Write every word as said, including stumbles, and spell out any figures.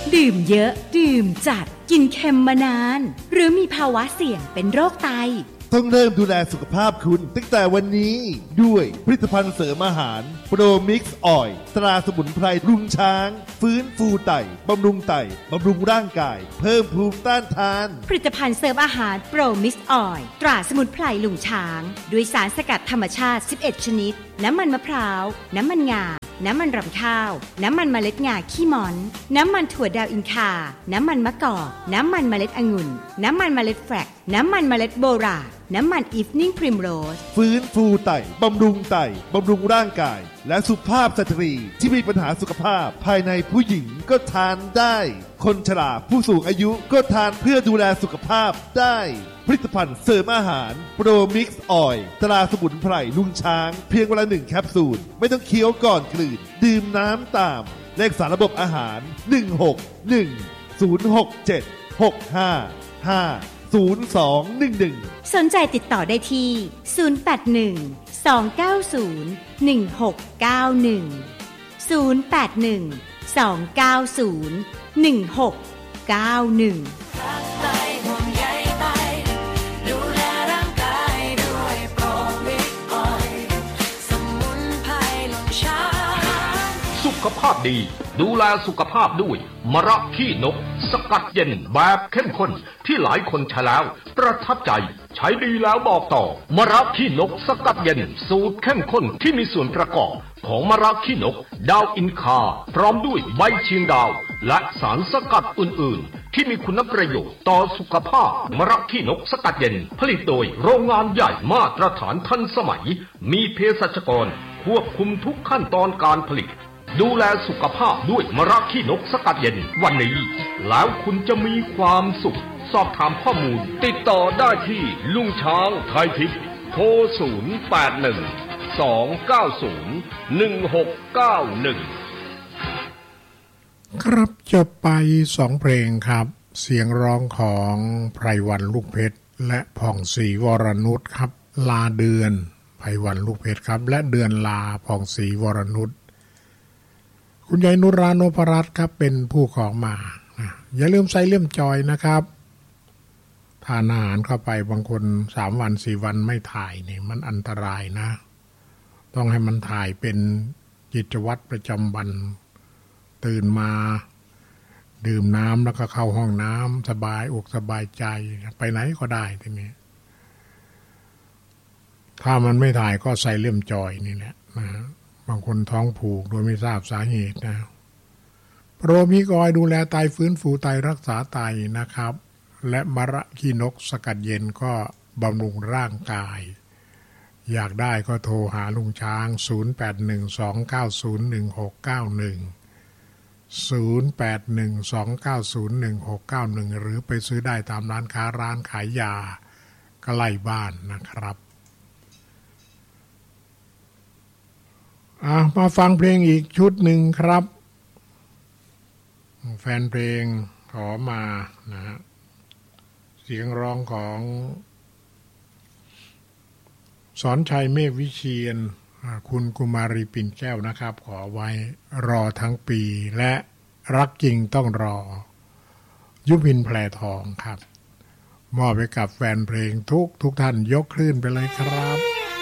ดื่มเยอะดื่มจัดกินเค็มมานานหรือมีภาวะเสี่ยงเป็นโรคไตต้องเริ่มดูแลสุขภาพคุณตั้งแต่วันนี้ด้วยผลิตภัณฑ์เสริมอาหารโปรมิกซ์ออยล์ตราสมุนไพรลุงช้างฟื้นฟูไตบำรุงไตบำรุงร่างกายเพิ่มภูมิต้านทานผลิตภัณฑ์เสริมอาหารโปรมิกซ์ออยล์ตราสมุนไพรลุงช้างด้วยสารสกัดธรรมชาติสิบเอ็ดชนิดน้ำมันมะพร้าวน้ำมันงาน้ำมันรำข้าวน้ำมันเมล็ดงาขี้ม้อนน้ำมันถั่วดาวอินคาน้ำมันมะกอกน้ำมันเมล็ดองุ่นน้ำมันเมล็ดแฟลกน้ำมันเมล็ดโบราน้ำมันอีฟนิ่งพริมโรสฟื้นฟูไตบำรุงไตบำรุงร่างกายและสุขภาพสตรีที่มีปัญหาสุขภาพภายในผู้หญิงก็ทานได้คนชราผู้สูงอายุก็ทานเพื่อดูแลสุขภาพได้ผลิตภัณฑ์เสริมอาหารโปรมิกซ์ออยล์ตราสมุนไพรลุงช้างเพียงวันละหนึ่งแคปซูลไม่ต้องเคี้ยวก่อนกลืนดื่มน้ำตามเลขสารระบบอาหารหนึ่ง หก หนึ่ง ศูนย์ หก เจ็ด หก ห้า ห้า ศูนย์ สอง หนึ่ง หนึ่งสนใจติดต่อได้ที่ศูนย์ แปด หนึ่ง สอง เก้า ศูนย์ หนึ่ง หก เก้า หนึ่ง ศูนย์ แปด หนึ่ง สอง เก้า ศูนย์ หนึ่ง หก เก้า หนึ่งสุขภาพดีดูแลสุขภาพด้วยมะระขี้นกสกัดเย็นแบบเข้มข้นที่หลายคนใช้แล้วประทับใจใช้ดีแล้วบอกต่อมะระขี้นกสกัดเย็นสูตรเข้มข้นที่มีส่วนประกอบของมะระขี้นกดาวอินคาพร้อมด้วยใบเชียงดาวและสารสกัดอื่นๆที่มีคุณประโยชน์ต่อสุขภาพมะระขี้นกสกัดเย็นผลิตโดยโรงงานใหญ่มาตรฐานทันสมัยมีเภสัชกรควบคุมทุกขั้นตอนการผลิตดูแลสุขภาพด้วยมะระขี้นกสกัดเย็นวันนี้แล้วคุณจะมีความสุขสอบถามข้อมูลติดต่อได้ที่ลุงช้างไทยทิพย์โทรศูนย์ แปด หนึ่ง สอง เก้า ศูนย์ หนึ่ง หก เก้า หนึ่งครับจบไปสองเพลงครับเสียงร้องของไพรวันลูกเพชรและผ่องศรีวรนุชครับลาเดือนไพรวันลูกเพชรครับและเดือนลาผ่องศรีวรนุชคุณยายนุราโนภรัตน์ครับเป็นผู้ของมาอย่าลืมใส่เลี่ยมจอยนะครับทานอาหารเข้าไปบางคนสามวันสี่วันไม่ถ่ายนี่มันอันตรายนะต้องให้มันถ่ายเป็นกิจวัตรประจำวันตื่นมาดื่มน้ำแล้วก็เข้าห้องน้ำสบายอกสบายใจไปไหนก็ได้ทีนี้ถ้ามันไม่ถ่ายก็ใส่เลี่ยมจอยนี่แหละนะบางคนท้องผูกโดยไม่ทราบสาเหตุนะโปรมิกซ์ออยล์ดูแลไตฟื้นฟูไตรักษาไตนะครับและมะระขี้นกสกัดเย็นก็บำรุงร่างกายอยากได้ก็โทรหาลุงช้างศูนย์ แปด หนึ่ง สอง เก้า ศูนย์ หนึ่ง หก เก้า หนึ่ง ศูนย์ แปด หนึ่ง สอง เก้า ศูนย์ หนึ่ง หก เก้า หนึ่งหรือไปซื้อได้ตามร้านค้าร้านขายยาใกล้บ้านนะครับมาฟังเพลงอีกชุดหนึ่งครับแฟนเพลงขอมานะเสียงร้องของสอนชัยเมฆวิเชียรคุณกุมารีปิ่นแก้วนะครับขอไว้รอทั้งปีและรักจริงต้องรอยุพินแพรทองครับมอบไปกับแฟนเพลงทุกทุกท่านยกคลื่นไปเลยครับ